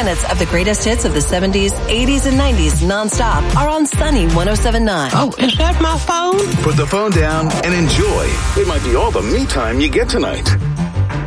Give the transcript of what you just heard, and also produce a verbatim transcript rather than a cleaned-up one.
minutes of the greatest hits of the seventies, eighties, and nineties nonstop are on Sunny one oh seven point nine. Oh, is that my phone? Put the phone down and enjoy. It might be all the me time you get tonight.